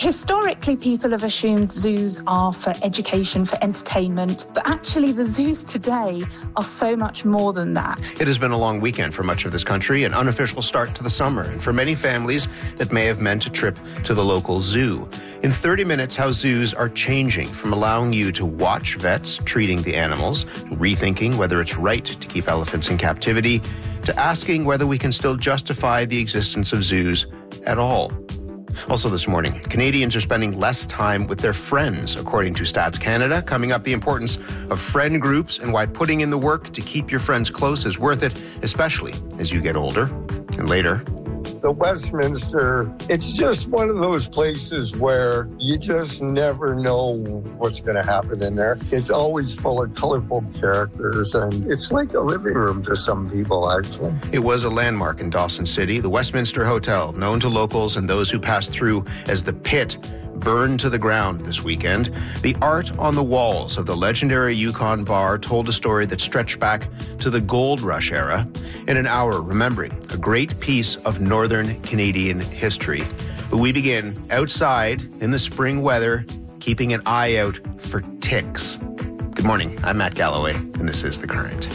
Historically, people have assumed zoos are for education, for entertainment, but actually the zoos today are so much more than that. It has been a long weekend for much of this country, an unofficial start to the summer, and for many families, that may have meant a trip to the local zoo. In 30 minutes, how zoos are changing from allowing you to watch vets treating the animals, rethinking whether it's right to keep elephants in captivity, to asking whether we can still justify the existence of zoos at all. Also this morning, Canadians are spending less time with their friends, according to Stats Canada. Coming up, the importance of friend groups and why putting in the work to keep your friends close is worth it, especially as you get older. And later, the Westminster, it's just one of those places where you just never know what's going to happen in there. It's always full of colorful characters, and it's like a living room to some people, actually. It was a landmark in Dawson City. The Westminster Hotel, known to locals and those who passed through as the Pit, burned to the ground this weekend. The art on the walls of the legendary Yukon Bar told a story that stretched back to the gold rush era. In an hour, remembering a great piece of Northern Canadian history. But we begin outside in the spring weather, keeping an eye out for ticks. Good morning, I'm Matt Galloway, and this is The Current.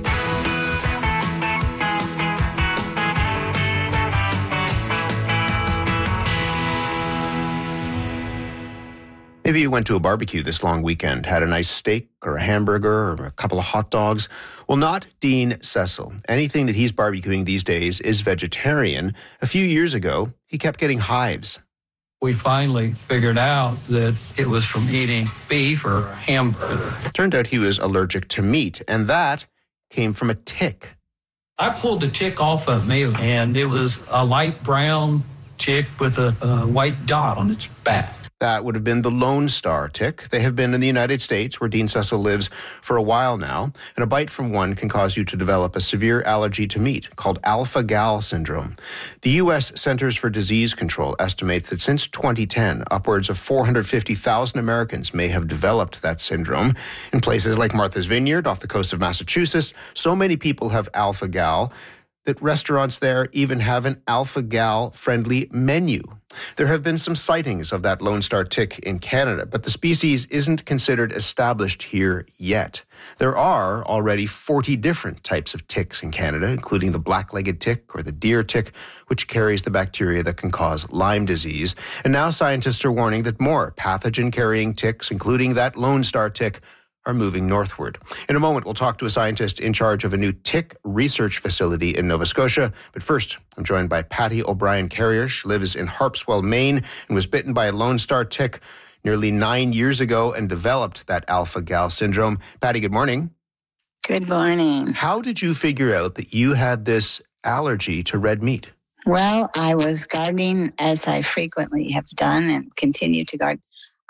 Maybe you went to a barbecue this long weekend, had a nice steak or a hamburger or a couple of hot dogs. Well, not Dean Cecil. Anything that he's barbecuing these days is vegetarian. A few years ago, he kept getting hives. We finally figured out that it was from eating beef or hamburger. Turned out he was allergic to meat, and that came from a tick. I pulled the tick off of me, and it was a light brown tick with a white dot on its back. That would have been the Lone Star tick. They have been in the United States, where Dean Cecil lives, for a while now, and a bite from one can cause you to develop a severe allergy to meat called alpha-gal syndrome. The U.S. Centers for Disease Control estimates that since 2010, upwards of 450,000 Americans may have developed that syndrome. In places like Martha's Vineyard, off the coast of Massachusetts, so many people have alpha-gal that restaurants there even have an alpha-gal-friendly menu. There have been some sightings of that Lone Star tick in Canada, but the species isn't considered established here yet. There are already 40 different types of ticks in Canada, including the black-legged tick or the deer tick, which carries the bacteria that can cause Lyme disease. And now scientists are warning that more pathogen-carrying ticks, including that Lone Star tick, are moving northward. In a moment, we'll talk to a scientist in charge of a new tick research facility in Nova Scotia. But first, I'm joined by Patty O'Brien-Carrier. She lives in Harpswell, Maine, and was bitten by a Lone Star tick nearly 9 years ago and developed that alpha-gal syndrome. Patty, good morning. Good morning. How did you figure out that you had this allergy to red meat? Well, I was gardening, as I frequently have done and continue to garden.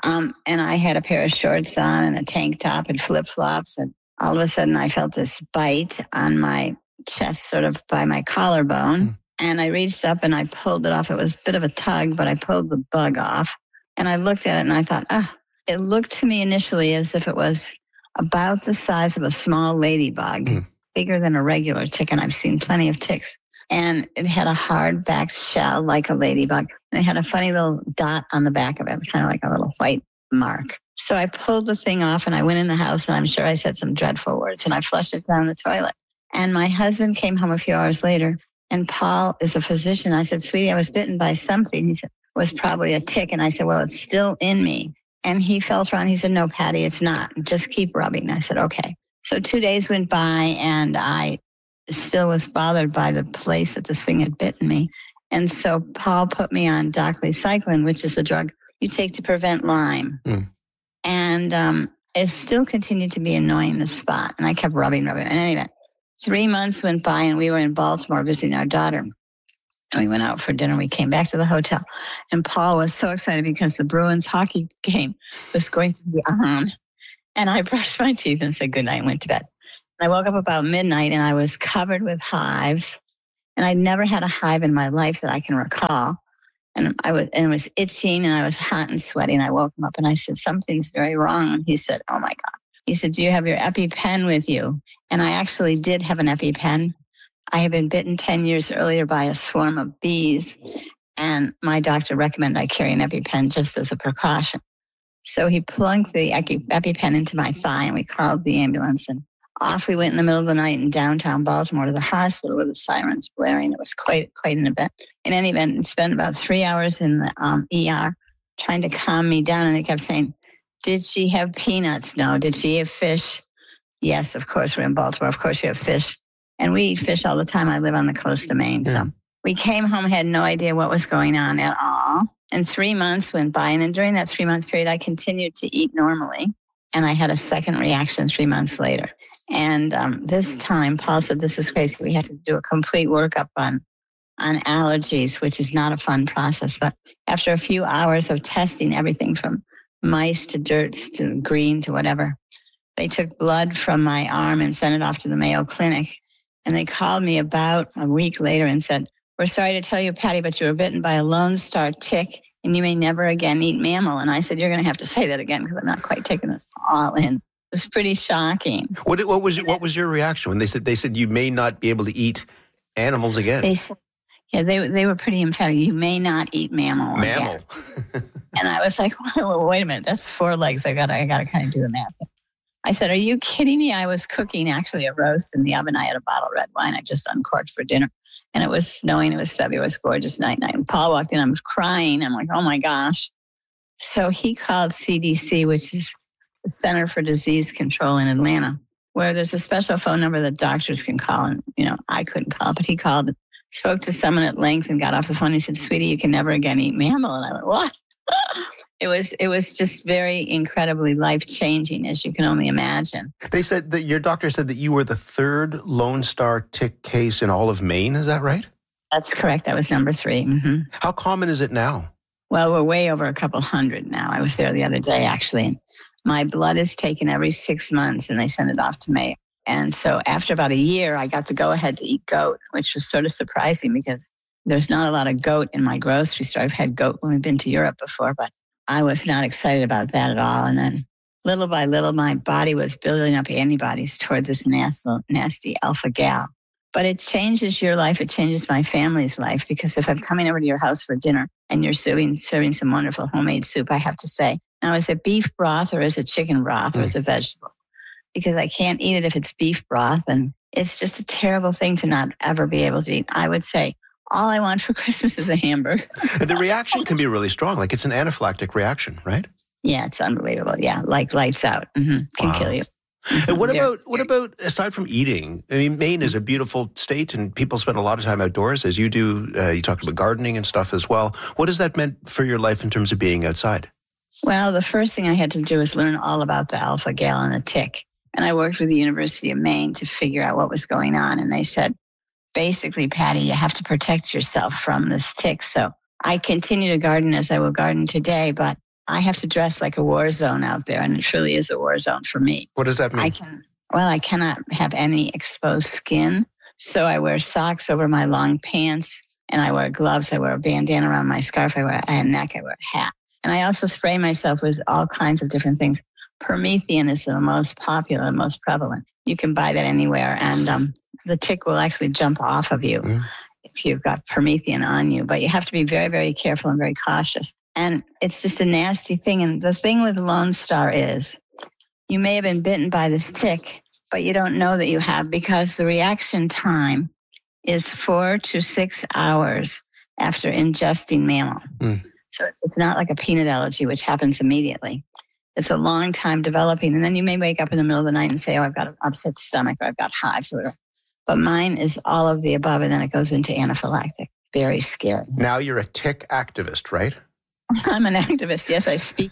And I had a pair of shorts on and a tank top and flip-flops. And all of a sudden I felt this bite on my chest, sort of by my collarbone. And I reached up and I pulled it off. It was a bit of a tug, but I pulled the bug off. And I looked at it and I thought, it looked to me initially as if it was about the size of a small ladybug, bigger than a regular tick. And I've seen plenty of ticks. And it had a hard-backed shell like a ladybug. And it had a funny little dot on the back of it, kind of like a little white mark. So I pulled the thing off and I went in the house and I'm sure I said some dreadful words and I flushed it down the toilet. And my husband came home a few hours later and Paul is a physician. I said, sweetie, I was bitten by something. He said, it was probably a tick. And I said, well, it's still in me. And he felt around. He said, no, Patty, it's not. Just keep rubbing. I said, okay. So 2 days went by and I still was bothered by the place that this thing had bitten me. And so Paul put me on doxycycline, which is the drug you take to prevent Lyme. And it still continued to be annoying, the spot. And I kept rubbing. And anyway, 3 months went by and we were in Baltimore visiting our daughter. And we went out for dinner. We came back to the hotel. And Paul was so excited because the Bruins hockey game was going to be on. And I brushed my teeth and said goodnight and went to bed. And I woke up about midnight and I was covered with hives. And I'd never had a hive in my life that I can recall. And it was itching and I was hot and sweaty. And I woke him up and I said, something's very wrong. And he said, oh my God. He said, do you have your EpiPen with you? And I actually did have an EpiPen. I had been bitten 10 years earlier by a swarm of bees. And my doctor recommended I carry an EpiPen just as a precaution. So he plunked the EpiPen into my thigh, and we called the ambulance, and off we went in the middle of the night in downtown Baltimore to the hospital with the sirens blaring. It was quite an event. In any event, I spent about 3 hours in the ER trying to calm me down, and they kept saying, did she have peanuts? No. Did she have fish? Yes, of course. We're in Baltimore. Of course you have fish. And we eat fish all the time. I live on the coast of Maine. So we came home, had no idea what was going on at all. And 3 months went by. And then during that 3-month period, I continued to eat normally. And I had a second reaction 3 months later. And this time, Paul said, this is crazy. We had to do a complete workup on allergies, which is not a fun process. But after a few hours of testing everything from mice to dirts to green to whatever, they took blood from my arm and sent it off to the Mayo Clinic. And they called me about a week later and said, we're sorry to tell you, Patty, but you were bitten by a Lone Star tick and you may never again eat mammal. And I said, you're going to have to say that again because I'm not quite taking this all in. It was pretty shocking. What was your reaction when they said you may not be able to eat animals again? They said, yeah, they were pretty emphatic. You may not eat mammal. Mammal. And I was like, wait a minute, that's 4 legs. I got to kind of do the math. I said, are you kidding me? I was cooking actually a roast in the oven. I had a bottle of red wine I just uncorked for dinner. And it was snowing. It was February. It was gorgeous night. And Paul walked in. I'm crying. I'm like, oh my gosh. So he called CDC, which is the Center for Disease Control in Atlanta, where there's a special phone number that doctors can call. And, I couldn't call, but he called, spoke to someone at length and got off the phone. He said, sweetie, you can never again eat mammal. And I went, what? It was just very incredibly life-changing, as you can only imagine. They said that your doctor said that you were the 3rd Lone Star tick case in all of Maine. Is that right? That's correct. I was number 3. Mm-hmm. How common is it now? Well, we're way over a couple hundred now. I was there the other day, actually. And my blood is taken every 6 months, and they send it off to Mayo. And so after about a year, I got the go-ahead to eat goat, which was sort of surprising because there's not a lot of goat in my grocery store. I've had goat when we've been to Europe before, but I was not excited about that at all. And then little by little, my body was building up antibodies toward this nasty alpha-gal. But it changes your life. It changes my family's life because if I'm coming over to your house for dinner and you're serving some wonderful homemade soup, I have to say, now is it beef broth or is it chicken broth or is it vegetable? Because I can't eat it if it's beef broth. And it's just a terrible thing to not ever be able to eat. I would say, all I want for Christmas is a hamburger. The reaction can be really strong. Like it's an anaphylactic reaction, right? Yeah, it's unbelievable. Yeah, like lights out. Mm-hmm. Can kill you. And what about, aside from eating, I mean, Maine is a beautiful state and people spend a lot of time outdoors as you do. You talked about gardening and stuff as well. What has that meant for your life in terms of being outside? Well, the first thing I had to do was learn all about the alpha-gal and the tick. And I worked with the University of Maine to figure out what was going on. And they said, basically, Patty, you have to protect yourself from this tick. So I continue to garden as I will garden today, but I have to dress like a war zone out there. And it truly is a war zone for me. What does that mean? I cannot have any exposed skin. So I wear socks over my long pants and I wear gloves. I wear a bandana around my scarf. I wear a neck. I wear a hat. And I also spray myself with all kinds of different things. Promethean is the most popular and most prevalent. You can buy that anywhere. And the tick will actually jump off of you if you've got Promethean on you. But you have to be very, very careful and very cautious. And it's just a nasty thing. And the thing with Lone Star is you may have been bitten by this tick, but you don't know that you have because the reaction time is 4 to 6 hours after ingesting mammal. So it's not like a peanut allergy, which happens immediately. It's a long time developing. And then you may wake up in the middle of the night and say, oh, I've got an upset stomach or I've got hives or whatever. But mine is all of the above, and then it goes into anaphylactic. Very scary. Now you're a tick activist, right? I'm an activist. Yes, I speak.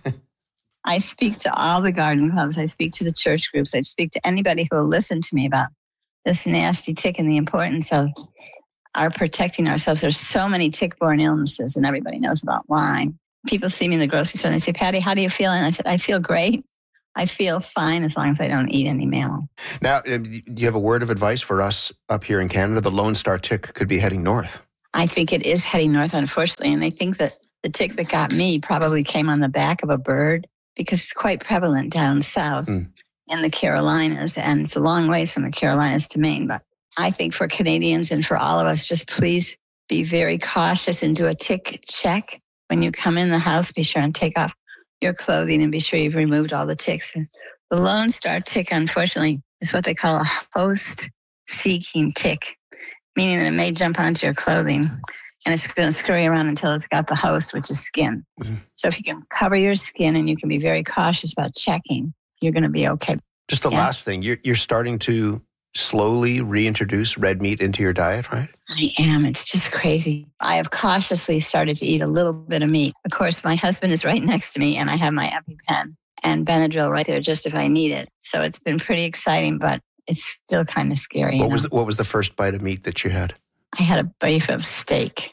I speak to all the garden clubs. I speak to the church groups. I speak to anybody who will listen to me about this nasty tick and the importance of our protecting ourselves. There's so many tick-borne illnesses, and everybody knows about Lyme. People see me in the grocery store and they say, Patty, how do you feel? And I said, I feel great. I feel fine as long as I don't eat any mammal. Now, do you have a word of advice for us up here in Canada? The Lone Star tick could be heading north. I think it is heading north, unfortunately. And they think that the tick that got me probably came on the back of a bird because it's quite prevalent down south in the Carolinas. And it's a long ways from the Carolinas to Maine. But I think for Canadians and for all of us, just please be very cautious and do a tick check. When you come in the house, be sure and take off your clothing and be sure you've removed all the ticks. The Lone Star tick, unfortunately, is what they call a host-seeking tick, meaning that it may jump onto your clothing and it's going to scurry around until it's got the host, which is skin. Mm-hmm. So if you can cover your skin and you can be very cautious about checking, you're going to be okay. Just the last thing, you're starting to slowly reintroduce red meat into your diet, right? I am. It's just crazy. I have cautiously started to eat a little bit of meat. Of course, my husband is right next to me and I have my EpiPen and Benadryl right there just if I need it. So it's been pretty exciting, but it's still kind of scary. What was the first bite of meat that you had? I had a beef of steak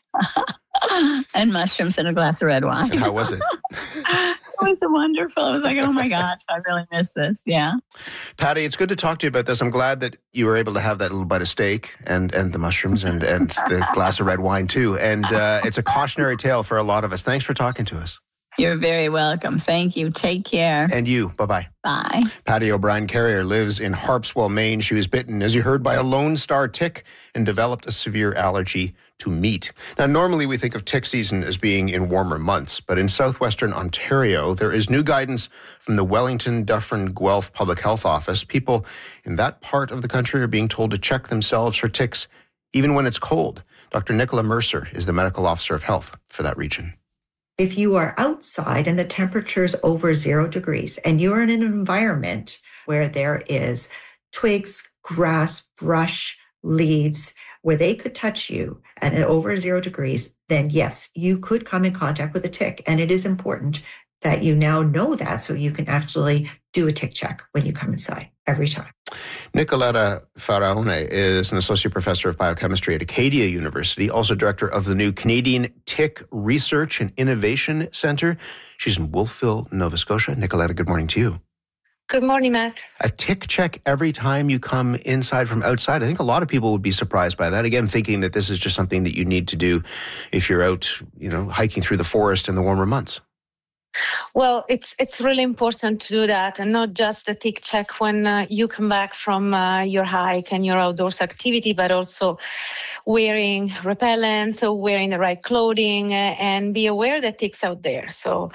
and mushrooms and a glass of red wine. And how was it? It was wonderful. I was like, oh my gosh, I really miss this. Yeah. Patty, it's good to talk to you about this. I'm glad that you were able to have that little bite of steak and the mushrooms and the glass of red wine too. And it's a cautionary tale for a lot of us. Thanks for talking to us. You're very welcome. Thank you. Take care. And you. Bye-bye. Bye. Patty O'Brien-Carrier lives in Harpswell, Maine. She was bitten, as you heard, by a Lone Star tick and developed a severe allergy to meat. Now, normally we think of tick season as being in warmer months, but in southwestern Ontario, there is new guidance from the Wellington Dufferin Guelph Public Health Office. People in that part of the country are being told to check themselves for ticks, even when it's cold. Dr. Nicola Mercer is the medical officer of health for that region. If you are outside and the temperature is over 0 degrees and you're in an environment where there is twigs, grass, brush, leaves, where they could touch you at over 0 degrees, then yes, you could come in contact with a tick. And it is important that you now know that so you can actually do a tick check when you come inside every time. Nicoletta Faraone is an associate professor of biochemistry at Acadia University, also director of the new Canadian Tick Research and Innovation Centre. She's in Wolfville, Nova Scotia. Nicoletta, good morning to you. Good morning, Matt. A tick check every time you come inside from outside. I think a lot of people would be surprised by that. Again, thinking that this is just something that you need to do if you're out, hiking through the forest in the warmer months. Well, it's really important to do that, and not just the tick check when you come back from your hike and your outdoors activity, but also wearing repellents or wearing the right clothing and be aware that ticks out there. So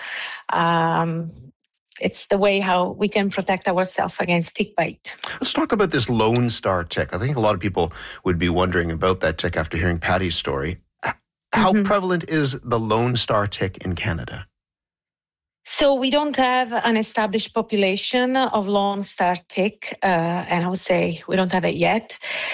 it's the way how we can protect ourselves against tick bite. Let's talk about this Lone Star tick. I think a lot of people would be wondering about that tick after hearing Patty's story. How prevalent is the Lone Star tick in Canada? So we don't have an established population of Lone Star tick, and I would say we don't have it yet.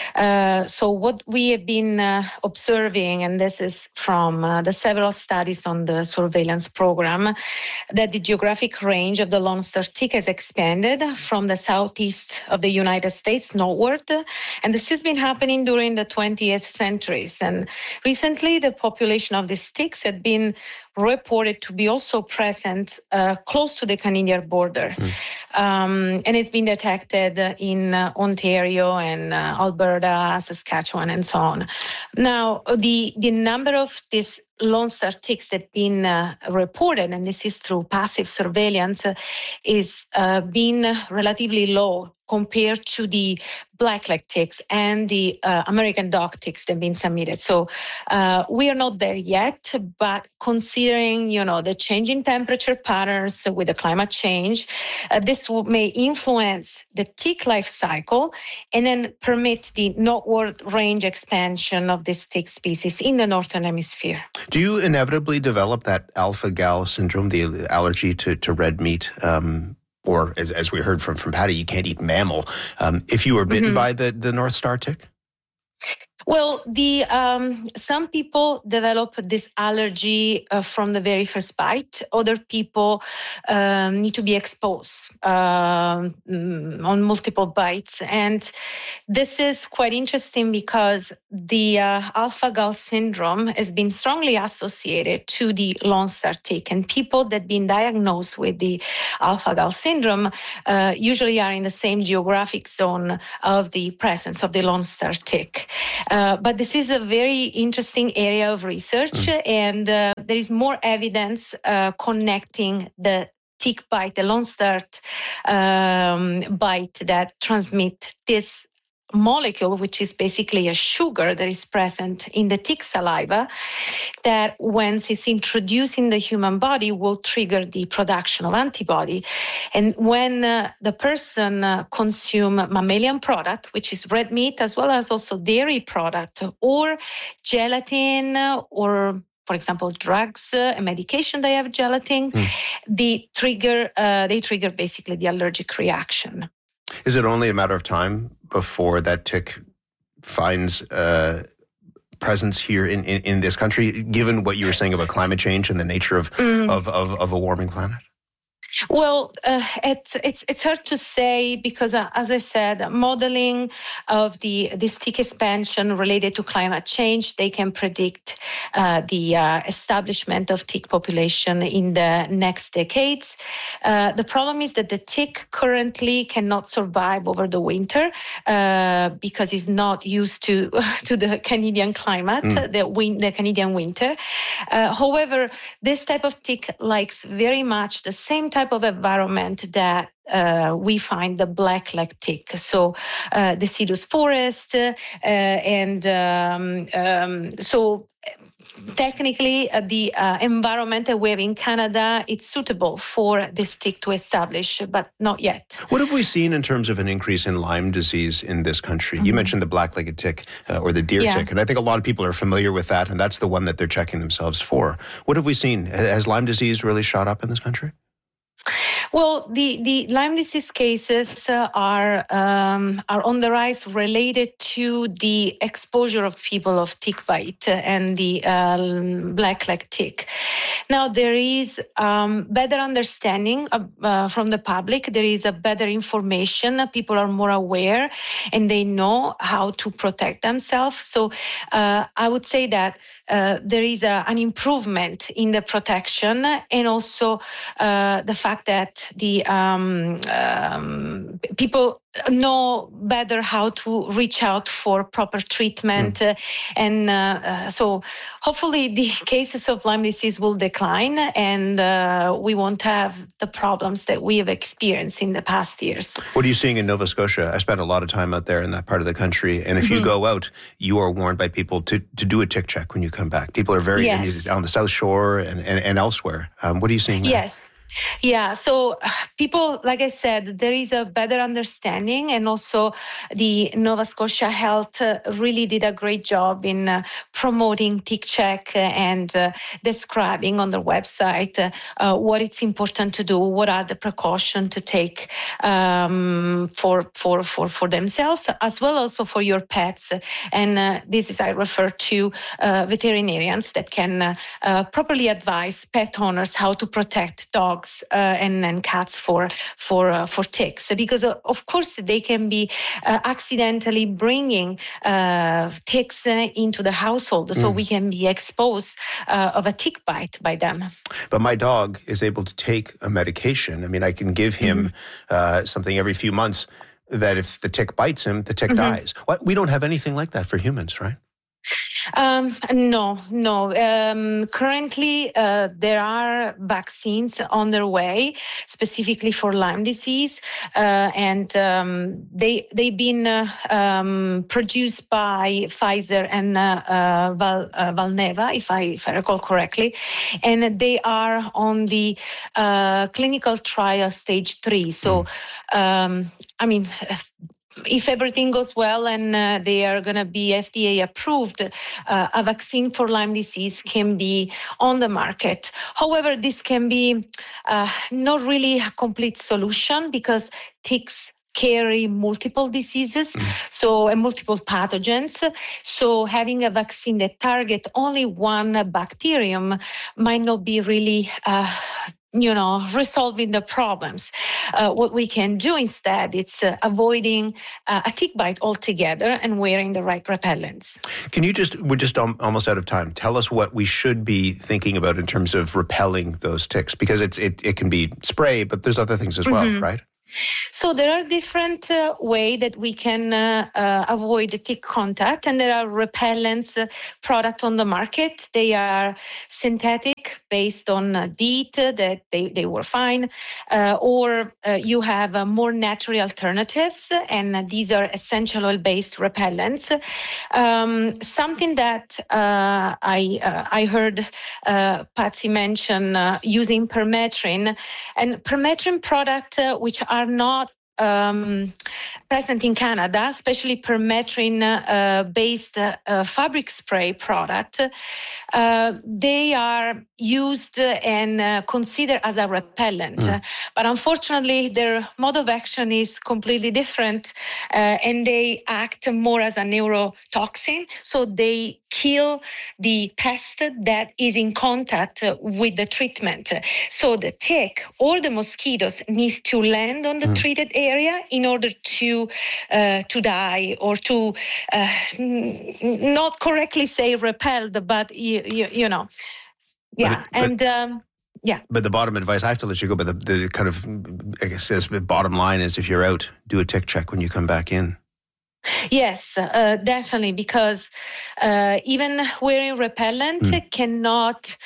So what we have been observing, and this is from the several studies on the surveillance program, that the geographic range of the Lone Star tick has expanded from the southeast of the United States northward, and this has been happening during the 20th centuries. And recently, the population of these ticks had been reported to be also present close to the Canadian border. And it's been detected in Ontario and Alberta, Saskatchewan, and so on. Now, the number of these Lone Star ticks that have been reported, and this is through passive surveillance, is been relatively low compared to the blackleg ticks and the American dog ticks that have been submitted. So we are not there yet, but considering, the changing temperature patterns with the climate change, this may influence the tick life cycle and then permit the northward range expansion of this tick species in the northern hemisphere. Do you inevitably develop that alpha-gal syndrome, the allergy to red meat? Or as we heard from Patty, you can't eat mammal. If you were bitten by the North Star tick? Well, some people develop this allergy from the very first bite. Other people need to be exposed on multiple bites. And this is quite interesting because the alpha-gal syndrome has been strongly associated to the Lone Star tick. And people that have been diagnosed with the alpha-gal syndrome usually are in the same geographic zone of the presence of the Lone Star tick. But this is a very interesting area of research, and there is more evidence connecting the tick bite, the Lone Star bite that transmit this molecule, which is basically a sugar that is present in the tick saliva, that once it's introduced in the human body will trigger the production of antibody. And when the person consume mammalian product, which is red meat, as well as also dairy product, or gelatin, or for example, drugs and medication that have gelatin, they trigger basically the allergic reaction. Is it only a matter of time before that tick finds presence here in this country, given what you were saying about climate change and the nature of a warming planet? Well, it's hard to say because, as I said, modeling of this tick expansion related to climate change, they can predict the establishment of tick population in the next decades. The problem is that the tick currently cannot survive over the winter because it's not used to the Canadian climate, the Canadian winter. However, this type of tick likes very much the same type of environment that we find the black-leg tick. So deciduous forest so technically the environment that we have in Canada, it's suitable for this tick to establish, but not yet. What have we seen in terms of an increase in Lyme disease in this country? You mentioned the black-legged tick or the deer tick, and I think a lot of people are familiar with that, and that's the one that they're checking themselves for. What have we seen? Has Lyme disease really shot up in this country? Well, the Lyme disease cases are on the rise related to the exposure of people of tick bite and the black-leg tick. Now, there is better understanding from the public. There is a better information. People are more aware and they know how to protect themselves. So I would say that there is an improvement in the protection, and also the fact that the people know better how to reach out for proper treatment. So hopefully the cases of Lyme disease will decline and we won't have the problems that we have experienced in the past years. What are you seeing in Nova Scotia? I spent a lot of time out there in that part of the country, and if you go out, you are warned by people to do a tick check when you come back. People are very on the South Shore and elsewhere. What are you seeing there? Yes. Yeah, so people, like I said, there is a better understanding, and also the Nova Scotia Health really did a great job in promoting tick check and describing on their website what it's important to do, what are the precautions to take for themselves, as well also for your pets. And this is, I refer to veterinarians that can properly advise pet owners how to protect dogs and cats for ticks, because of course they can be accidentally bringing ticks into the household, so we can be exposed of a tick bite by them. But my dog is able to take a medication. I mean, I can give him something every few months that if the tick bites him, the tick dies. We don't have anything like that for humans, right? No. Currently, there are vaccines on their way, specifically for Lyme disease, and they've been produced by Pfizer and Valneva, if I recall correctly, and they are on the clinical trial stage 3. So, I mean, if everything goes well and they are going to be FDA approved, a vaccine for Lyme disease can be on the market. However, this can be not really a complete solution because ticks carry multiple diseases, and multiple pathogens. So having a vaccine that targets only one bacterium might not be really resolving the problems. What we can do instead, it's avoiding a tick bite altogether and wearing the right repellents. Can you we're just almost out of time, tell us what we should be thinking about in terms of repelling those ticks? Because it can be spray, but there's other things as well, right? So there are different ways that we can avoid the tick contact, and there are repellents product on the market. They are synthetic, based on DEET, that they were fine, or you have more natural alternatives, and these are essential oil-based repellents. Something that I heard Patsy mention using permethrin, and permethrin products which are not present in Canada, especially permethrin-based fabric spray product, they are used and considered as a repellent. But unfortunately, their mode of action is completely different, and they act more as a neurotoxin. So they kill the pest that is in contact with the treatment. So the tick or the mosquitoes needs to land on the treated area in order to die, or to not correctly say repelled, but you know, yeah. But the bottom advice, I have to let you go, but the kind of, I guess, the bottom line is, if you're out, do a tick check when you come back in. Yes, definitely, because even wearing repellent cannot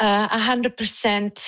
100%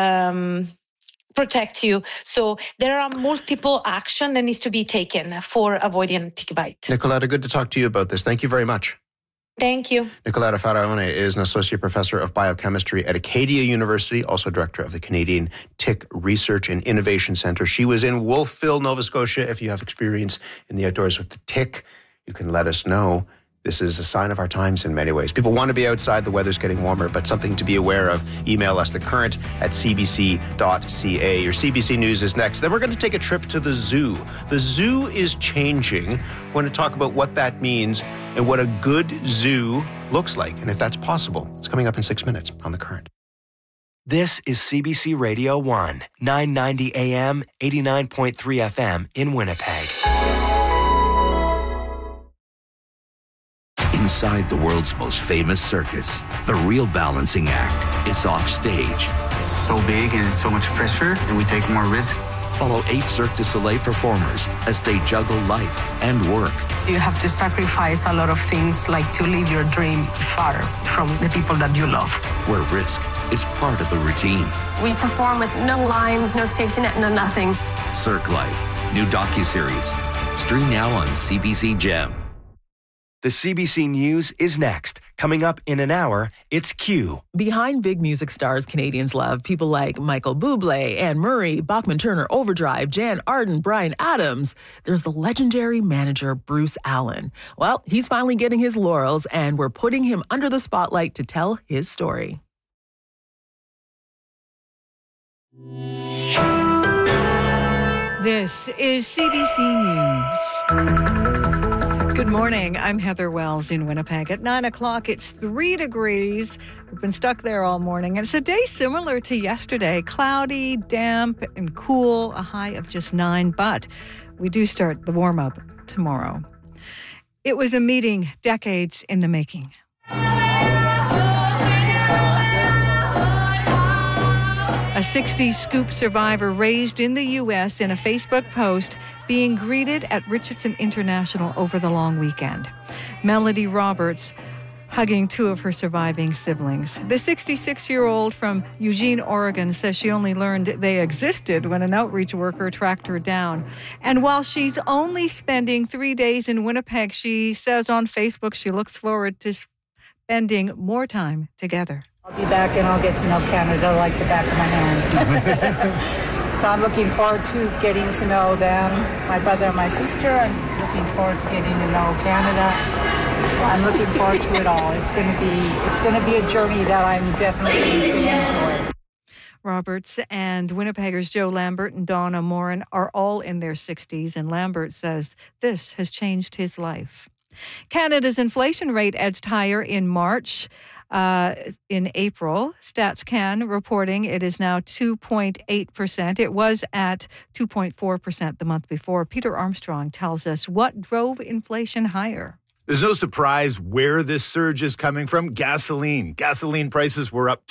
protect you. So there are multiple actions that needs to be taken for avoiding tick bite. Nicoletta, good to talk to you about this. Thank you very much. Thank you. Nicoletta Faraone is an associate professor of biochemistry at Acadia University, also director of the Canadian Tick Research and Innovation Centre. She was in Wolfville, Nova Scotia. If you have experience in the outdoors with the tick, you can let us know. This is a sign of our times in many ways. People want to be outside, the weather's getting warmer, but something to be aware of. Email us, thecurrent@cbc.ca. Your CBC News is next. Then we're going to take a trip to the zoo. The zoo is changing. We're going to talk about what that means and what a good zoo looks like, and if that's possible. It's coming up in 6 minutes on The Current. This is CBC Radio 1, 990 AM, 89.3 FM in Winnipeg. Inside the world's most famous circus, the real balancing act is off stage. It's so big and it's so much pressure, and we take more risk. Follow 8 Cirque du Soleil performers as they juggle life and work. You have to sacrifice a lot of things, like to live your dream far from the people that you love. Where risk is part of the routine. We perform with no lines, no safety net, no nothing. Cirque Life, new docuseries. Stream now on CBC Gem. The CBC News is next. Coming up in an hour, it's Q. Behind big music stars Canadians love, people like Michael Bublé, Anne Murray, Bachman Turner Overdrive, Jan Arden, Bryan Adams, there's the legendary manager Bruce Allen. Well, he's finally getting his laurels, and we're putting him under the spotlight to tell his story. This is CBC News. Good morning. I'm Heather Wells in Winnipeg. At 9 o'clock, it's 3 degrees. We've been stuck there all morning. And it's a day similar to yesterday. Cloudy, damp, and cool. A high of just 9. But we do start the warm-up tomorrow. It was a meeting decades in the making. A 60s scoop survivor raised in the U.S. in a Facebook post being greeted at Richardson International over the long weekend. Melody Roberts hugging 2 of her surviving siblings. The 66-year-old from Eugene, Oregon says she only learned they existed when an outreach worker tracked her down. And while she's only spending 3 days in Winnipeg, she says on Facebook she looks forward to spending more time together. I'll be back and I'll get to know Canada like the back of my hand. So I'm looking forward to getting to know them, my brother and my sister. I'm looking forward to getting to know Canada. I'm looking forward to it all. It's going to be a journey that I'm definitely going to enjoy. Roberts and Winnipeggers Joe Lambert and Donna Morin are all in their 60s, and Lambert says this has changed his life. Canada's inflation rate edged higher in March. In April, StatsCan reporting it is now 2.8%. It was at 2.4% the month before. Peter Armstrong tells us what drove inflation higher. There's no surprise where this surge is coming from. Gasoline. Gasoline prices were up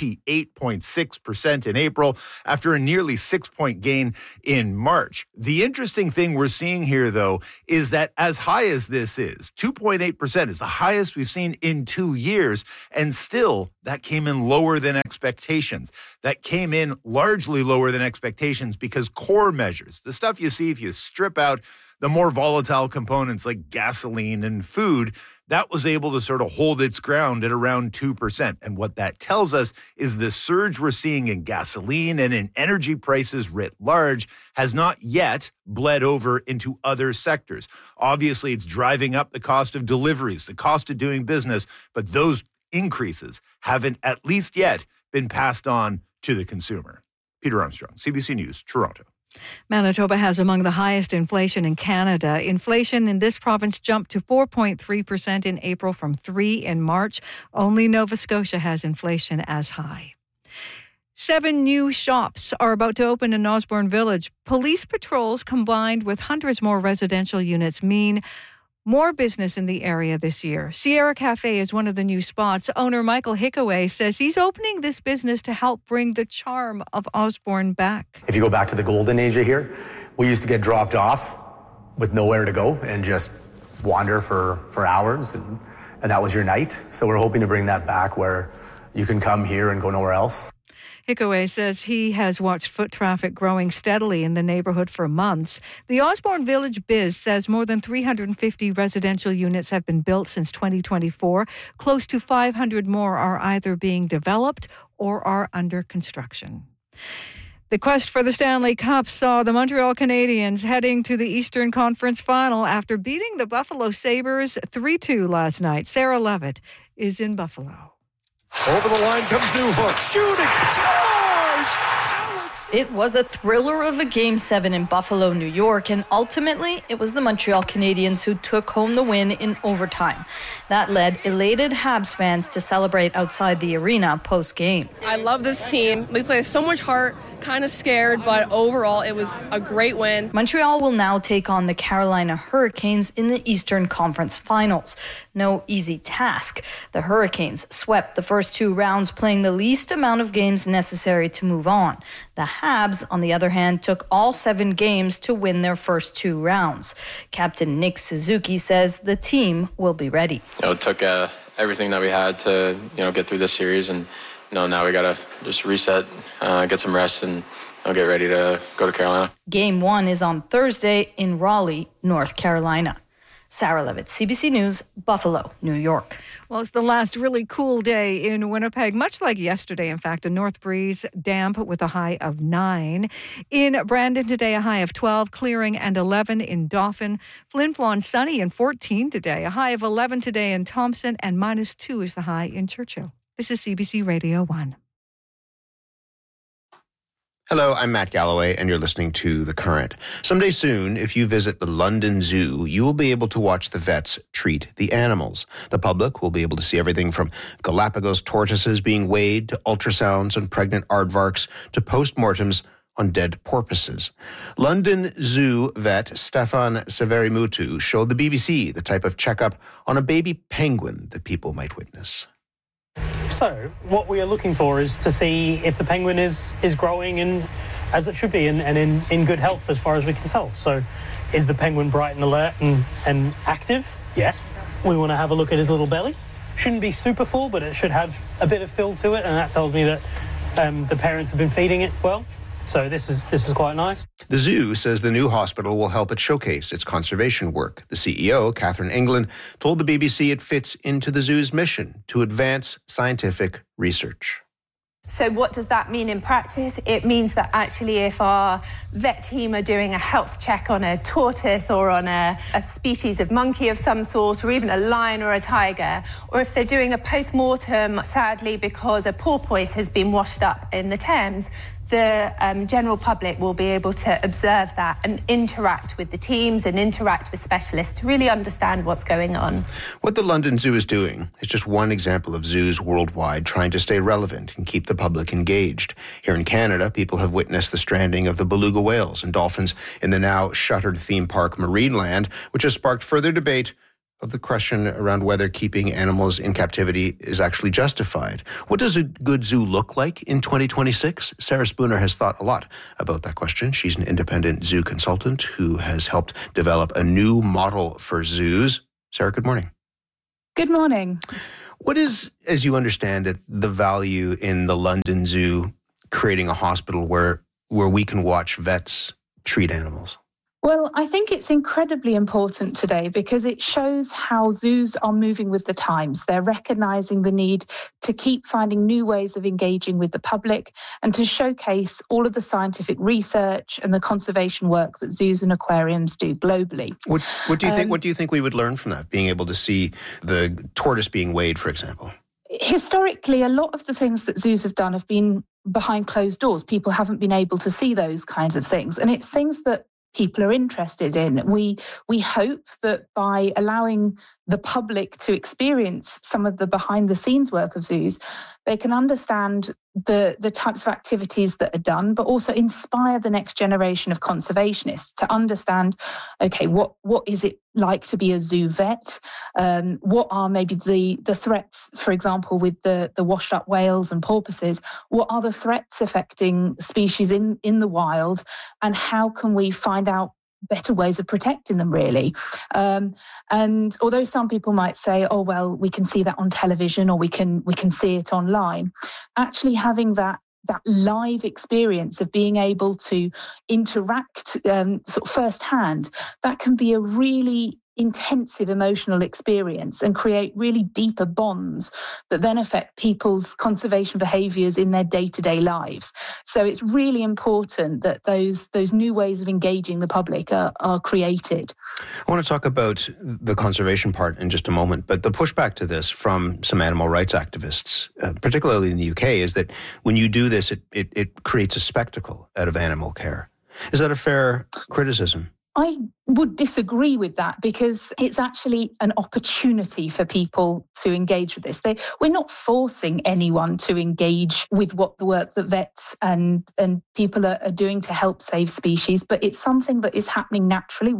28.6% in April after a nearly 6-point gain in March. The interesting thing we're seeing here, though, is that as high as this is, 2.8% is the highest we've seen in 2 years, and still that came in lower than expectations. That came in largely lower than expectations because core measures, the stuff you see if you strip out the more volatile components like gasoline and food, that was able to sort of hold its ground at around 2%. And what that tells us is the surge we're seeing in gasoline and in energy prices writ large has not yet bled over into other sectors. Obviously, it's driving up the cost of deliveries, the cost of doing business, but those increases haven't at least yet been passed on to the consumer. Peter Armstrong, CBC News, Toronto. Manitoba has among the highest inflation in Canada. Inflation in this province jumped to 4.3% in April from 3% in March. Only Nova Scotia has inflation as high. 7 new shops are about to open in Osborne Village. Police patrols combined with hundreds more residential units mean more business in the area this year. Sierra Cafe is one of the new spots. Owner Michael Hickaway says he's opening this business to help bring the charm of Osborne back. If you go back to the golden age of here, we used to get dropped off with nowhere to go and just wander for hours, and that was your night. So we're hoping to bring that back where you can come here and go nowhere else. Hickaway says he has watched foot traffic growing steadily in the neighbourhood for months. The Osborne Village Biz says more than 350 residential units have been built since 2024. Close to 500 more are either being developed or are under construction. The quest for the Stanley Cup saw the Montreal Canadiens heading to the Eastern Conference Final after beating the Buffalo Sabres 3-2 last night. Sarah Levitt is in Buffalo. Over the line comes Newhook, shooting, scores! It was a thriller of a Game 7 in Buffalo, New York, and ultimately it was the Montreal Canadiens who took home the win in overtime. That led elated Habs fans to celebrate outside the arena post-game. I love this team. We play so much heart, kind of scared, but overall it was a great win. Montreal will now take on the Carolina Hurricanes in the Eastern Conference Finals. No easy task. The Hurricanes swept the first 2 rounds, playing the least amount of games necessary to move on. The Habs, on the other hand, took all 7 games to win their first 2 rounds. Captain Nick Suzuki says the team will be ready. It took everything that we had to get through this series, and now we got to just reset, get some rest, and get ready to go to Carolina. Game 1 is on Thursday in Raleigh, North Carolina. Sarah Levitt, CBC News, Buffalo, New York. Well, it's the last really cool day in Winnipeg, much like yesterday, in fact. A north breeze, damp with a high of 9. In Brandon today, a high of 12, clearing and 11 in Dauphin. Flin Flon, sunny and 14 today, a high of 11 today in Thompson, and -2 is the high in Churchill. This is CBC Radio 1. Hello, I'm Matt Galloway, and you're listening to The Current. Someday soon, if you visit the London Zoo, you will be able to watch the vets treat the animals. The public will be able to see everything from Galapagos tortoises being weighed to ultrasounds on pregnant aardvarks to postmortems on dead porpoises. London Zoo vet Stefan Severimutu showed the BBC the type of checkup on a baby penguin that people might witness. So what we are looking for is to see if the penguin is growing and as it should be and in good health as far as we can tell. So is the penguin bright and alert and active? Yes. We want to have a look at his little belly. Shouldn't be super full, but it should have a bit of fill to it, and that tells me that the parents have been feeding it well. So this is quite nice. The zoo says the new hospital will help it showcase its conservation work. The CEO, Catherine England, told the BBC it fits into the zoo's mission to advance scientific research. So what does that mean in practice? It means that actually if our vet team are doing a health check on a tortoise or on a species of monkey of some sort, or even a lion or a tiger, or if they're doing a post-mortem, sadly, because a porpoise has been washed up in the Thames, the general public will be able to observe that and interact with the teams and interact with specialists to really understand what's going on. What the London Zoo is doing is just one example of zoos worldwide trying to stay relevant and keep the public engaged. Here in Canada, people have witnessed the stranding of the beluga whales and dolphins in the now shuttered theme park Marineland, which has sparked further debate of the question around whether keeping animals in captivity is actually justified. What does a good zoo look like in 2026? Sarah Spooner has thought a lot about that question. She's an independent zoo consultant who has helped develop a new model for zoos. Sarah, good morning. Good morning. What is, as you understand it, the value in the London Zoo creating a hospital where we can watch vets treat animals? Well, I think it's incredibly important today because it shows how zoos are moving with the times. They're recognizing the need to keep finding new ways of engaging with the public and to showcase all of the scientific research and the conservation work that zoos and aquariums do globally. What do you think? What do you think we would learn from that? Being able to see the tortoise being weighed, for example. Historically, a lot of the things that zoos have done have been behind closed doors. People haven't been able to see those kinds of things, and it's things that people are interested in. We hope that by allowing the public to experience some of the behind the scenes work of zoos, they can understand the types of activities that are done, but also inspire the next generation of conservationists to understand, okay, what is it like to be a zoo vet? What are maybe the threats, for example, with the washed up whales and porpoises? What are the threats affecting species in the wild? And how can we find out better ways of protecting them, really? And although some people might say, oh, well, we can see that on television or we can see it online, actually having that live experience of being able to interact sort of firsthand, that can be a really intensive emotional experience and create really deeper bonds that then affect people's conservation behaviours in their day-to-day lives. So it's really important that those new ways of engaging the public are created. I want to talk about the conservation part in just a moment, but the pushback to this from some animal rights activists, particularly in the UK, is that when you do this, it creates a spectacle out of animal care. Is that a fair criticism? I would disagree with that because it's actually an opportunity for people to engage with this. We're not forcing anyone to engage with what the work that vets and people are doing to help save species, but it's something that is happening naturally.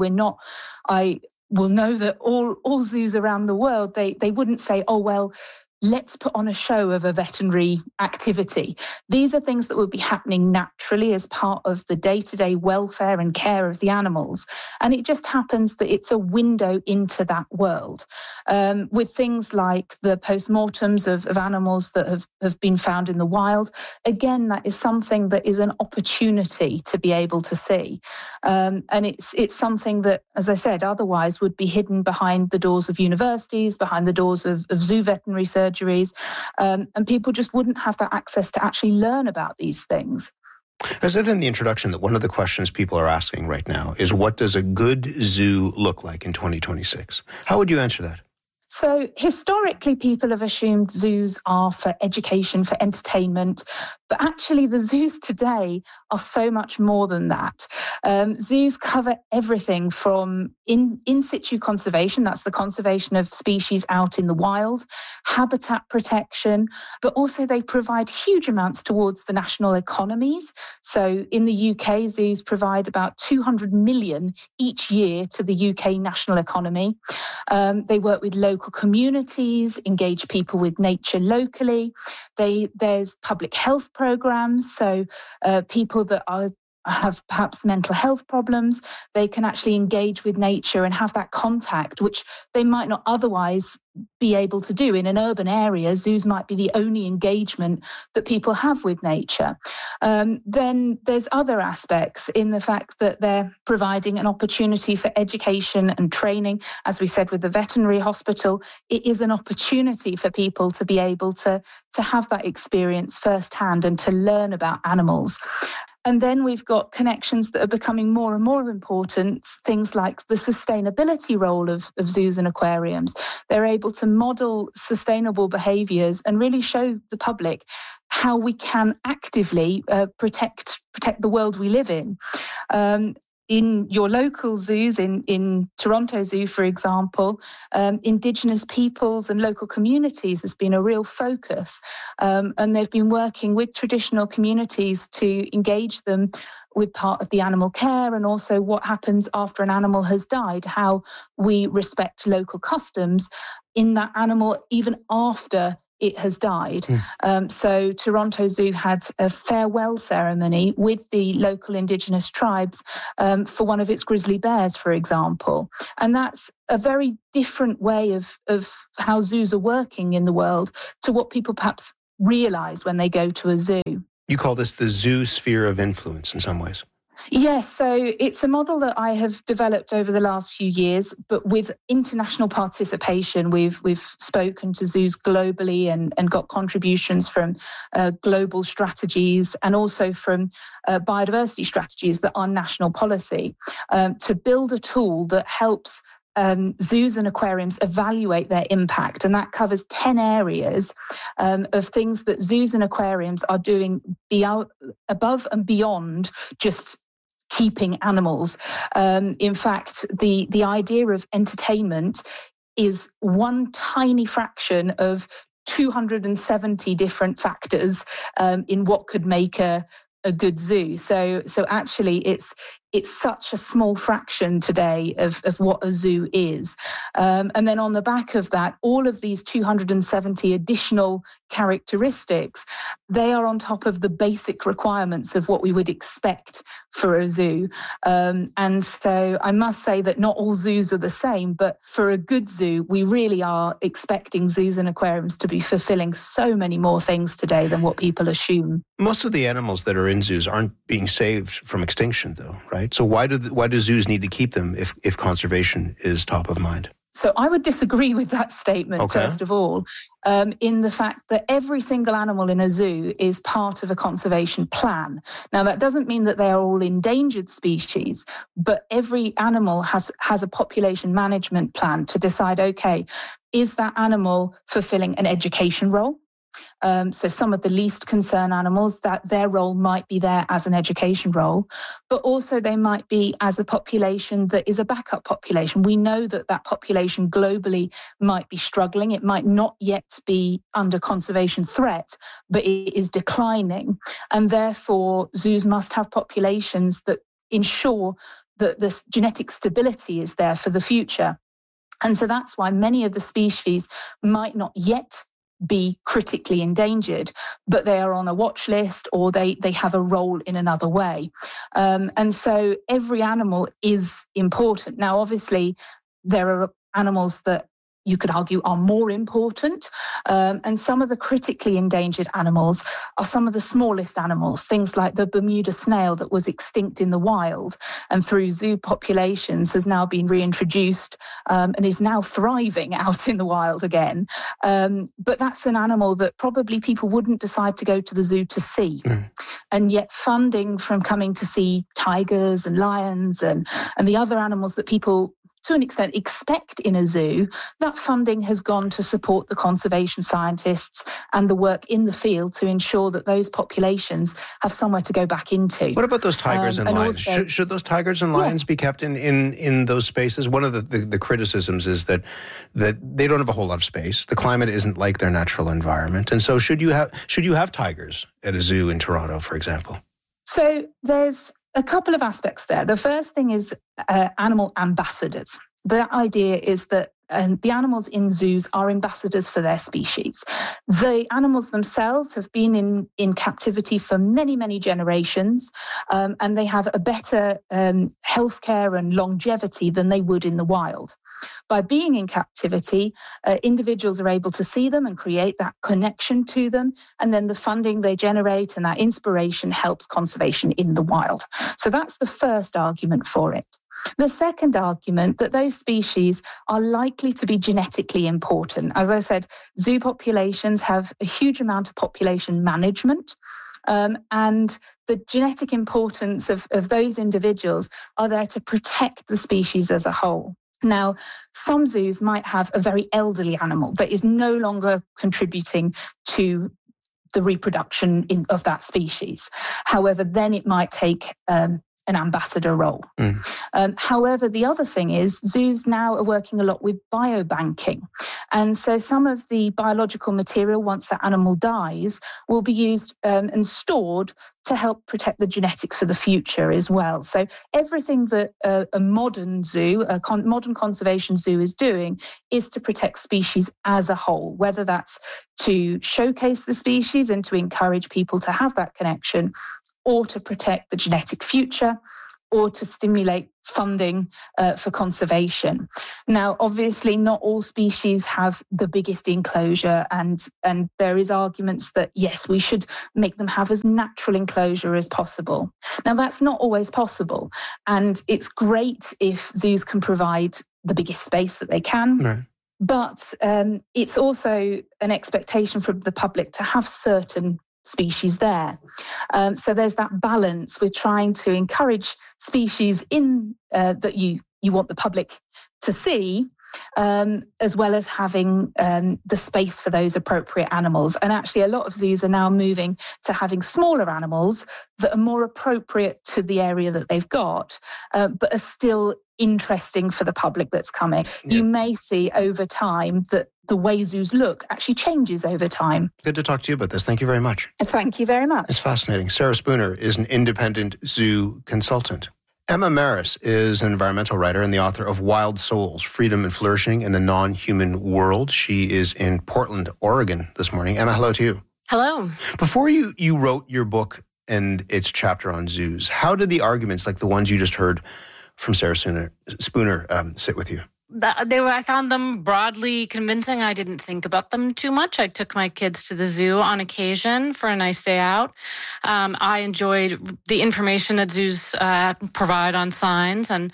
I will know that all zoos around the world, they wouldn't say, oh, well, let's put on a show of a veterinary activity. These are things that would be happening naturally as part of the day-to-day welfare and care of the animals. And it just happens that it's a window into that world. With things like the postmortems of animals that have been found in the wild, again, that is something that is an opportunity to be able to see. And it's something that, as I said, otherwise would be hidden behind the doors of universities, behind the doors of zoo veterinary surgeries, and people just wouldn't have that access to actually learn about these things. I said in the introduction that one of the questions people are asking right now is, what does a good zoo look like in 2026? How would you answer that? So historically, people have assumed zoos are for education, for entertainment, but actually the zoos today are so much more than that. Zoos cover everything from in situ conservation, that's the conservation of species out in the wild, habitat protection, but also they provide huge amounts towards the national economies. So in the UK, zoos provide about 200 million each year to the UK national economy. They work with local communities, engage people with nature locally. There's public health programs, so people that have perhaps mental health problems, they can actually engage with nature and have that contact, which they might not otherwise be able to do. In an urban area, zoos might be the only engagement that people have with nature. Then there's other aspects in the fact that they're providing an opportunity for education and training. As we said with the veterinary hospital, it is an opportunity for people to be able to have that experience firsthand and to learn about animals. And then we've got connections that are becoming more and more important, things like the sustainability role of zoos and aquariums. They're able to model sustainable behaviours and really show the public how we can actively protect the world we live in. in your local zoos, in Toronto Zoo, for example, Indigenous peoples and local communities has been a real focus. And they've been working with traditional communities to engage them with part of the animal care and also what happens after an animal has died, how we respect local customs in that animal even after it has died. So Toronto Zoo had a farewell ceremony with the local Indigenous tribes for one of its grizzly bears, for example. And that's a very different way of how zoos are working in the world to what people perhaps realise when they go to a zoo. You call this the zoo sphere of influence in some ways. Yes, so it's a model that I have developed over the last few years, but with international participation. We've spoken to zoos globally and got contributions from global strategies and also from biodiversity strategies that are national policy to build a tool that helps zoos and aquariums evaluate their impact. And that covers 10 areas of things that zoos and aquariums are doing above and beyond just keeping animals. In fact, the idea of entertainment is one tiny fraction of 270 different factors in what could make a good zoo. So actually it's such a small fraction today of what a zoo is. And then on the back of that, all of these 270 additional characteristics, they are on top of the basic requirements of what we would expect for a zoo. And so I must say that not all zoos are the same, but for a good zoo, we really are expecting zoos and aquariums to be fulfilling so many more things today than what people assume. Most of the animals that are in zoos aren't being saved from extinction, though, right? So why do zoos need to keep them if conservation is top of mind? So I would disagree with that statement, first of all, in the fact that every single animal in a zoo is part of a conservation plan. Now, that doesn't mean that they are all endangered species, but every animal has a population management plan to decide, okay, is that animal fulfilling an education role? So some of the least concerned animals, that their role might be there as an education role, but also they might be as a population that is a backup population. We know that population globally might be struggling. It might not yet be under conservation threat, but it is declining. And therefore, zoos must have populations that ensure that this genetic stability is there for the future. And so that's why many of the species might not yet be critically endangered, but they are on a watch list or they have a role in another way. And so every animal is important. Now, obviously, there are animals that you could argue are more important. And some of the critically endangered animals are some of the smallest animals, things like the Bermuda snail that was extinct in the wild and through zoo populations has now been reintroduced and is now thriving out in the wild again. But that's an animal that probably people wouldn't decide to go to the zoo to see. And yet funding from coming to see tigers and lions and the other animals that people to an extent expect in a zoo, that funding has gone to support the conservation scientists and the work in the field to ensure that those populations have somewhere to go back into. What about those tigers and lions? Also, should those tigers and lions be kept in those spaces? One of the criticisms is that they don't have a whole lot of space. The climate isn't like their natural environment. And so should you have tigers at a zoo in Toronto, for example? So there's a couple of aspects there. The first thing is animal ambassadors. The idea is that the animals in zoos are ambassadors for their species. The animals themselves have been in captivity for many, many generations, and they have a better healthcare and longevity than they would in the wild. By being in captivity, individuals are able to see them and create that connection to them, and then the funding they generate and that inspiration helps conservation in the wild. So that's the first argument for it. The second argument, that those species are likely to be genetically important. As I said, zoo populations have a huge amount of population management, and the genetic importance of those individuals are there to protect the species as a whole. Now, some zoos might have a very elderly animal that is no longer contributing to the reproduction of that species. However, then it might take an ambassador role. However, the other thing is zoos now are working a lot with biobanking. And so some of the biological material, once that animal dies, will be used and stored to help protect the genetics for the future as well. So everything that a modern zoo, modern conservation zoo is doing is to protect species as a whole, whether that's to showcase the species and to encourage people to have that connection, or to protect the genetic future, or to stimulate funding for conservation. Now, obviously, not all species have the biggest enclosure, and there is arguments that, yes, we should make them have as natural enclosure as possible. Now, that's not always possible, and it's great if zoos can provide the biggest space that they can. Right. But it's also an expectation from the public to have certain species there. So there's that balance with trying to encourage species in that you want the public to see, as well as having the space for those appropriate animals. And actually, a lot of zoos are now moving to having smaller animals that are more appropriate to the area that they've got, but are still interesting for the public that's coming. Yeah. You may see over time that the way zoos look actually changes over time. Good to talk to you about this. Thank you very much. Thank you very much. It's fascinating. Sarah Spooner is an independent zoo consultant. Emma Maris is an environmental writer and the author of Wild Souls, Freedom and Flourishing in the Non-Human World. She is in Portland, Oregon this morning. Emma, hello to you. Hello. Before you wrote your book and its chapter on zoos, how did the arguments like the ones you just heard from Sarah Spooner sit with you? I found them broadly convincing. I didn't think about them too much. I took my kids to the zoo on occasion for a nice day out. I enjoyed the information that zoos provide on signs. And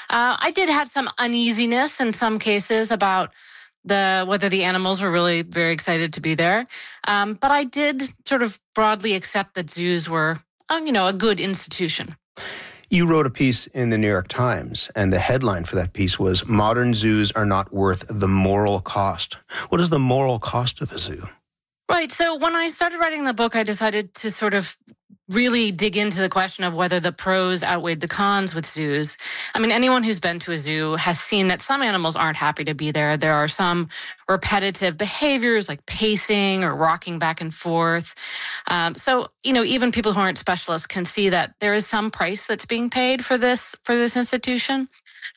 I did have some uneasiness in some cases about whether the animals were really very excited to be there. But I did sort of broadly accept that zoos were, a good institution. You wrote a piece in the New York Times, and the headline for that piece was, "Modern zoos are not worth the moral cost." What is the moral cost of a zoo? Right. So when I started writing the book, I decided to sort of really dig into the question of whether the pros outweighed the cons with zoos. I mean, anyone who's been to a zoo has seen that some animals aren't happy to be there. There are some repetitive behaviors like pacing or rocking back and forth. So, even people who aren't specialists can see that there is some price that's being paid for this institution.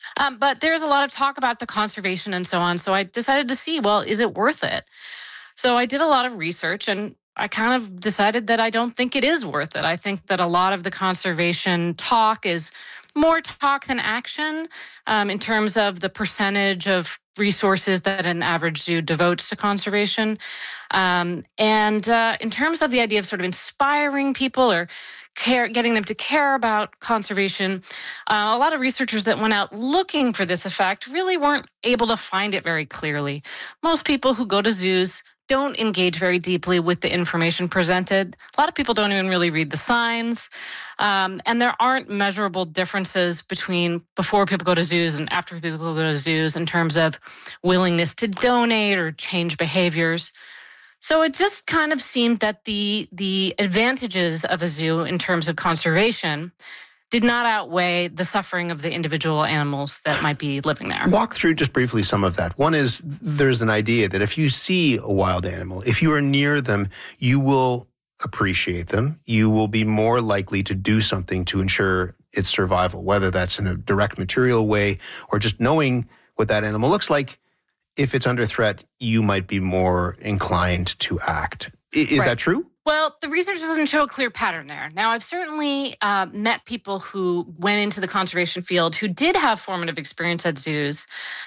But there's a lot of talk about the conservation and so on. So I decided to see, well, is it worth it? So I did a lot of research, and I kind of decided that I don't think it is worth it. I think that a lot of the conservation talk is more talk than action in terms of the percentage of resources that an average zoo devotes to conservation. And in terms of the idea of sort of inspiring people or getting them to care about conservation, a lot of researchers that went out looking for this effect really weren't able to find it very clearly. Most people who go to zoos don't engage very deeply with the information presented. A lot of people don't even really read the signs. And there aren't measurable differences between before people go to zoos and after people go to zoos in terms of willingness to donate or change behaviors. So it just kind of seemed that the advantages of a zoo in terms of conservation did not outweigh the suffering of the individual animals that might be living there. Walk through just briefly some of that. One is there's an idea that if you see a wild animal, if you are near them, you will appreciate them. You will be more likely to do something to ensure its survival, whether that's in a direct material way or just knowing what that animal looks like. If it's under threat, you might be more inclined to act. Is that true? Well, the research doesn't show a clear pattern there. Now, I've certainly met people who went into the conservation field who did have formative experience at zoos.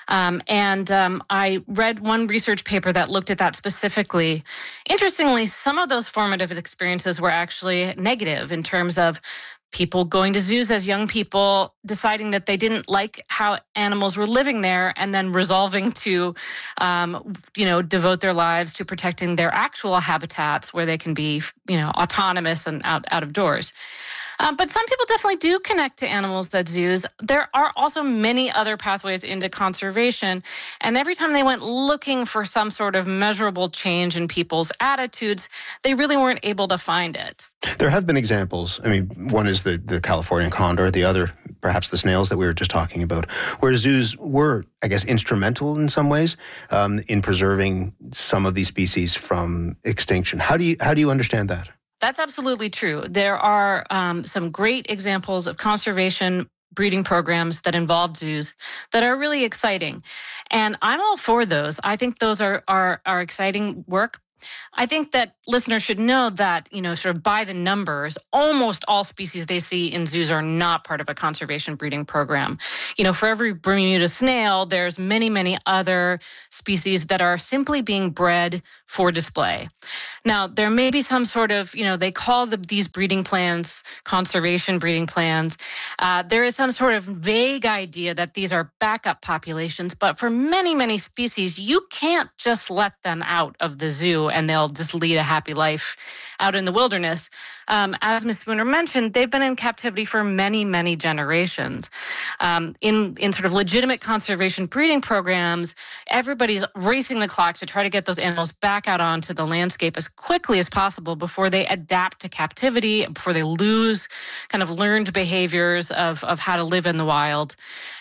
I read one research paper that looked at that specifically. Interestingly, some of those formative experiences were actually negative in terms of people going to zoos as young people, deciding that they didn't like how animals were living there, and then resolving to, devote their lives to protecting their actual habitats where they can be, autonomous and out of doors. But some people definitely do connect to animals at zoos. There are also many other pathways into conservation. And every time they went looking for some sort of measurable change in people's attitudes, they really weren't able to find it. There have been examples. I mean, one is the Californian condor, the other, perhaps the snails that we were just talking about, where zoos were, I guess, instrumental in some ways in preserving some of these species from extinction. How do you understand that? That's absolutely true. There are some great examples of conservation breeding programs that involve zoos that are really exciting. And I'm all for those. I think those are exciting work. I think that listeners should know that, sort of by the numbers, almost all species they see in zoos are not part of a conservation breeding program. For every Bermuda snail, there's many, many other species that are simply being bred for display. Now, there may be some sort of, they call these breeding plans conservation breeding plans. There is some sort of vague idea that these are backup populations, but for many, many species, you can't just let them out of the zoo and they'll just lead a happy life out in the wilderness. As Ms. Spooner mentioned, they've been in captivity for many, many generations. In sort of legitimate conservation breeding programs, everybody's racing the clock to try to get those animals back out onto the landscape as quickly as possible before they adapt to captivity, before they lose kind of learned behaviors of how to live in the wild.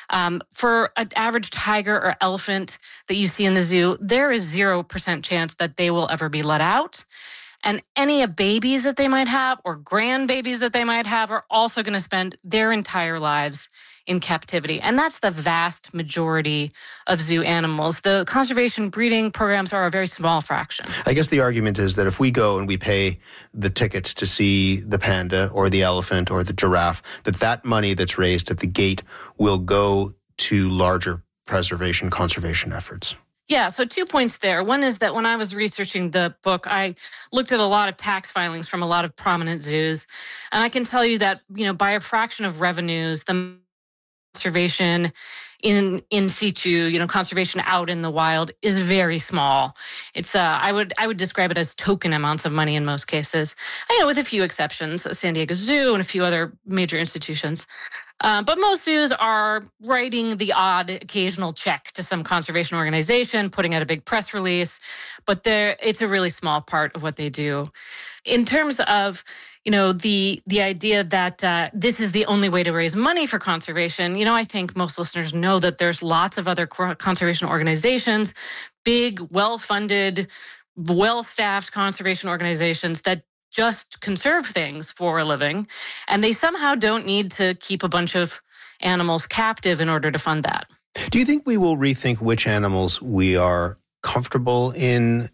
For an average tiger or elephant that you see in the zoo, there is 0% chance that they will ever be let out. And any of babies that they might have or grandbabies that they might have are also going to spend their entire lives in captivity. And that's the vast majority of zoo animals. The conservation breeding programs are a very small fraction. I guess the argument is that if we go and we pay the tickets to see the panda or the elephant or the giraffe, that money that's raised at the gate will go to larger preservation, conservation efforts. Yeah, so 2 points there. One is that when I was researching the book, I looked at a lot of tax filings from a lot of prominent zoos. And I can tell you that, by a fraction of revenues, the conservation in situ, conservation out in the wild is very small. It's I would describe it as token amounts of money in most cases. With a few exceptions, San Diego Zoo and a few other major institutions. But most zoos are writing the odd occasional check to some conservation organization, putting out a big press release, but it's a really small part of what they do. In terms of the idea that this is the only way to raise money for conservation, I think most listeners know that there's lots of other conservation organizations, big, well-funded, well-staffed conservation organizations that just conserve things for a living, and they somehow don't need to keep a bunch of animals captive in order to fund that. Do you think we will rethink which animals we are comfortable in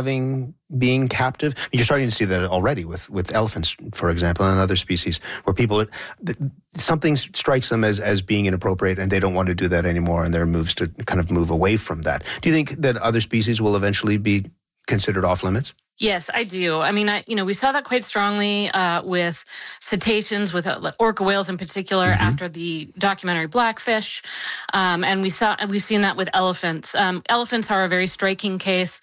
being captive? You're starting to see that already with elephants, for example, and other species where people, something strikes them as being inappropriate and they don't want to do that anymore, and there are moves to kind of move away from that. Do you think that other species will eventually be considered off limits? Yes, I do. I mean, we saw that quite strongly with cetaceans, with orca whales in particular, after the documentary Blackfish, and we've seen that with elephants. Elephants are a very striking case.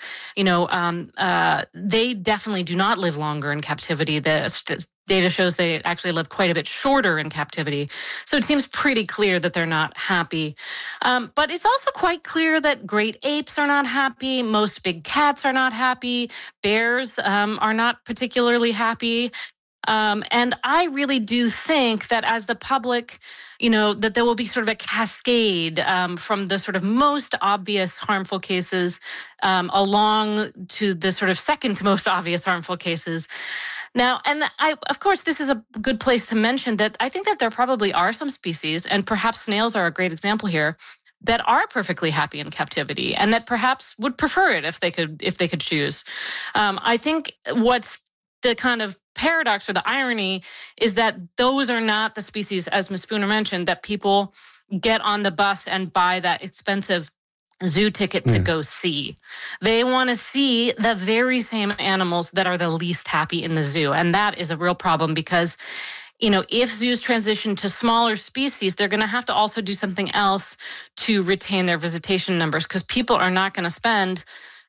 They definitely do not live longer in captivity. The data shows they actually live quite a bit shorter in captivity. So it seems pretty clear that they're not happy. But it's also quite clear that great apes are not happy. Most big cats are not happy. Bears are not particularly happy. And I really do think that as the public, that there will be sort of a cascade from the sort of most obvious harmful cases along to the sort of second most obvious harmful cases. Now, and of course, this is a good place to mention that I think that there probably are some species, and perhaps snails are a great example here, that are perfectly happy in captivity and that perhaps would prefer it if they could choose. I think what's the kind of paradox or the irony is that those are not the species, as Ms. Spooner mentioned, that people get on the bus and buy that expensive zoo ticket to go see. They want to see the very same animals that are the least happy in the zoo. And that is a real problem because, if zoos transition to smaller species, they're going to have to also do something else to retain their visitation numbers because people are not going to spend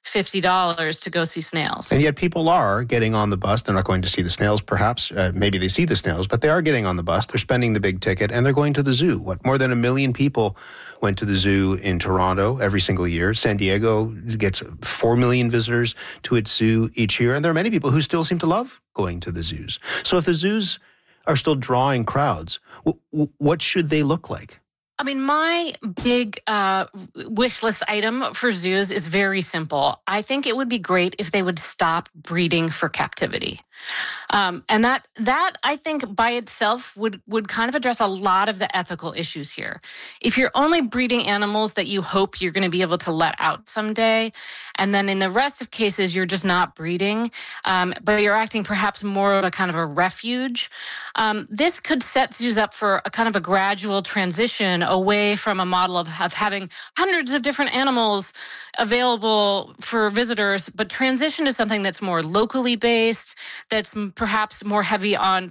$50 to go see snails. And yet people are getting on the bus. They're not going to see the snails, perhaps. Maybe they see the snails, but they are getting on the bus. They're spending the big ticket, and they're going to the zoo. More than 1 million people went to the zoo in Toronto every single year. San Diego gets 4 million visitors to its zoo each year. And there are many people who still seem to love going to the zoos. So if the zoos are still drawing crowds, what should they look like? I mean, my big wish list item for zoos is very simple. I think it would be great if they would stop breeding for captivity. And that I think by itself would kind of address a lot of the ethical issues here. If you're only breeding animals that you hope you're going to be able to let out someday, and then in the rest of cases, you're just not breeding, but you're acting perhaps more of a kind of a refuge, this could set zoos up for a kind of a gradual transition away from a model of having hundreds of different animals available for visitors, but transition to something that's more locally based, that's perhaps more heavy on